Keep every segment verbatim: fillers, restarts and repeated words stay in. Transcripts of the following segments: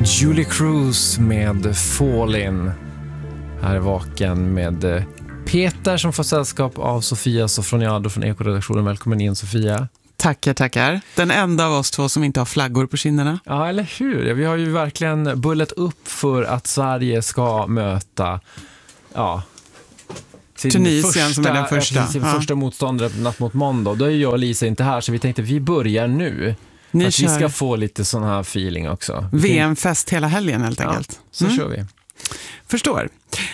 Julie Cruz med Fallin. Här är Vaken med Peter som får sällskap av Sofia Sofroniado från Ekoredaktionen. Välkommen in, Sofia. Tackar, tackar. Den enda av oss två som inte har flaggor på kinderna. Ja, eller hur? Vi har ju verkligen bullat upp för att Sverige ska möta ja, sin Tunisien första, som är den första, sin ja. första motståndare på natt mot måndag. Då är jag och Lisa inte här, så vi tänkte vi börjar nu. Ni att kör vi ska få lite sån här feeling också. V M-fest hela helgen helt enkelt. Ja, så mm. kör vi. Förstår.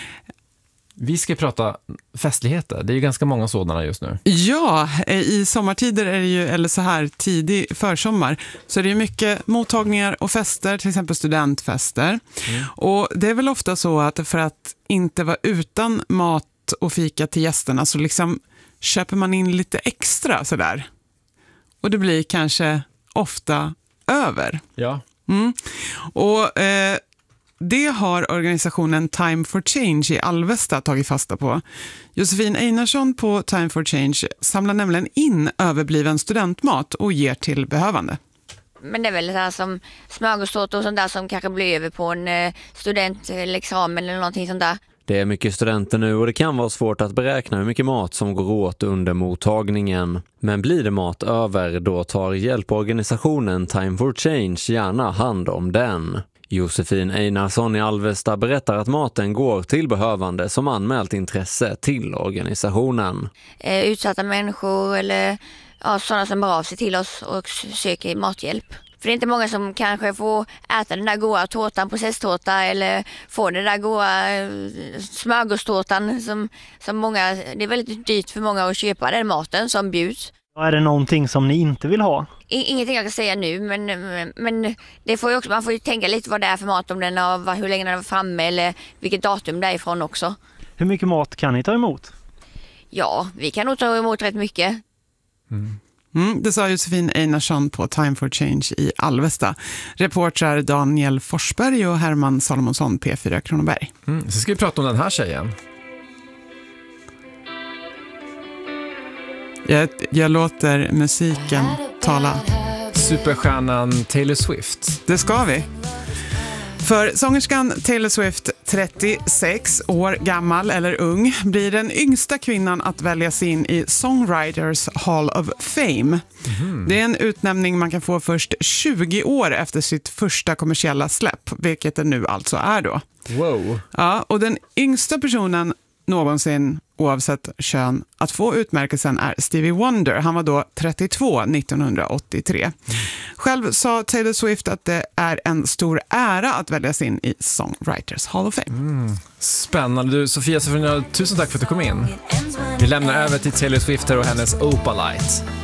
Vi ska prata festligheter. Det är ju ganska många sådana just nu. Ja, i sommartider är det ju, eller så här tidig försommar, så är det ju mycket mottagningar och fester, till exempel studentfester. Mm. Och det är väl ofta så att för att inte vara utan mat och fika till gästerna så liksom köper man in lite extra sådär. Och det blir kanske ofta över. Ja. Mm. Och eh, det har organisationen Time for Change i Alvesta tagit fasta på. Josefin Einarsson på Time for Change samlar nämligen in överbliven studentmat och ger till behövande. Men det är väl så här som smörgåstårta och sånt där som kanske blir över på en studentexamen eller någonting sånt där. Det är mycket studenter nu och det kan vara svårt att beräkna hur mycket mat som går åt under mottagningen. Men blir det mat över, då tar hjälporganisationen Time for Change gärna hand om den. Josefin Einarsson i Alvesta berättar att maten går till behövande som anmält intresse till organisationen. Eh, utsatta människor eller ja, sådana som hör av sig till oss och söker mathjälp. För det är inte många som kanske får äta den där goda tårtan, processtårta, eller få den där goda smörgåstårtan som, som många, det är väldigt dyrt för många att köpa den maten som bjuds. Är det någonting som ni inte vill ha? Ingenting jag kan säga nu, men, men det får ju också, man får ju tänka lite vad det är för mat, om den har, hur länge den var framme eller vilket datum det är ifrån också. Hur mycket mat kan ni ta emot? Ja, vi kan nog ta emot rätt mycket. Mm. Mm, det sa Josefin Einarsson på Time for Change i Alvesta. Reportrar Daniel Forsberg och Herman Salomonsson, P fyra Kronoberg. Mm, så ska vi prata om den här tjejen. Jag, jag låter musiken tala. Superstjärnan Taylor Swift. Det ska vi. För sångerskan Taylor Swift, trettiosex år gammal eller ung, blir den yngsta kvinnan att väljas in i Songwriters Hall of Fame. Mm. Det är en utnämning man kan få först tjugo år efter sitt första kommersiella släpp, vilket det nu alltså är då. Wow. Ja, och den yngsta personen någonsin, oavsett kön, att få utmärkelsen är Stevie Wonder. Han var då trettiotvå nittonhundraåttiotre. Mm. Själv sa Taylor Swift att det är en stor ära att väljas in i Songwriters Hall of Fame. Mm. Spännande. Du, Sofia Sofroniado, tusen tack för att du kom in. Vi lämnar över till Taylor Swift och hennes Opalite.